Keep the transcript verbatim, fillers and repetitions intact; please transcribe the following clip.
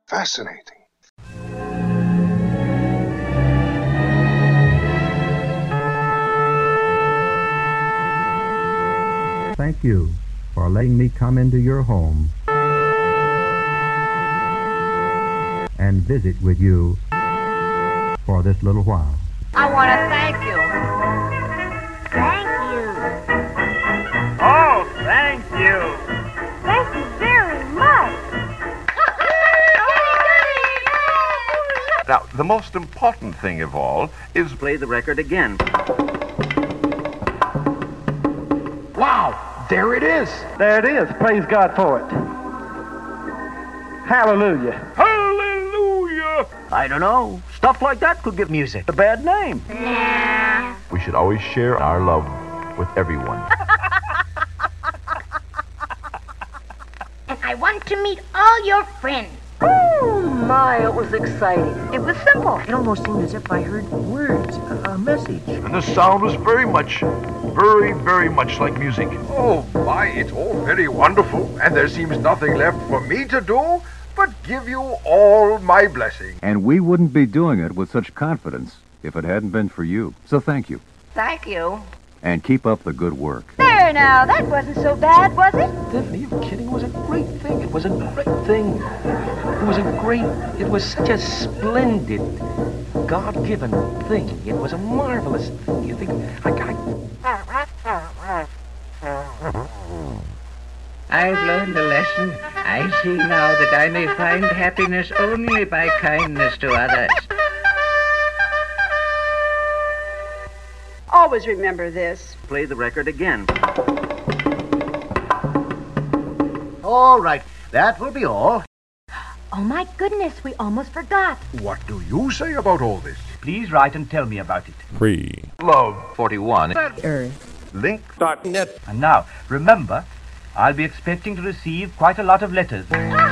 Fascinating. Thank you for letting me come into your home and visit with you for this little while. I want to thank you. Thank you. Oh, thank you. Thank you very much. Now, the most important thing of all is play the record again. Wow, there it is. There it is. Praise God for it. Hallelujah. Hallelujah! I don't know. Stuff like that could give music a bad name. Nah. We should always share our love with everyone. And I want to meet all your friends. Oh, my, it was exciting. It was simple. It almost seemed as if I heard words, a, a message. And the sound was very much, very, very much like music. Oh, my, it's all very wonderful, and there seems nothing left for me to do but give you all my blessing. And we wouldn't be doing it with such confidence if it hadn't been for you. So thank you. Thank you. And keep up the good work. There now, that wasn't so bad, was it? Are you kidding? It was a great thing. It was a great thing. It was a great, it was such a splendid, God-given thing. It was a marvelous thing. You think, I, I... I've learned a lesson. I see now that I may find happiness only by kindness to others. Always remember this. Play the record again. All right, that will be all. Oh, my goodness, we almost forgot. What do you say about all this? Please write and tell me about it. Three. Love. forty-one. Earth. Link. And now, remember, I'll be expecting to receive quite a lot of letters.